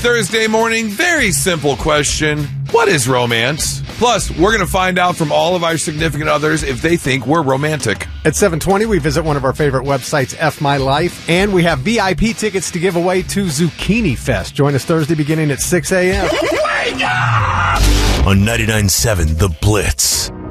Thursday morning, very simple question. What is romance? Plus, we're going to find out from all of our significant others if they think we're romantic. At 7:20, we visit one of our favorite websites, F My Life, and we have VIP tickets to give away to Zucchini Fest. Join us Thursday beginning at 6 a.m. On 99.7 The Blitz.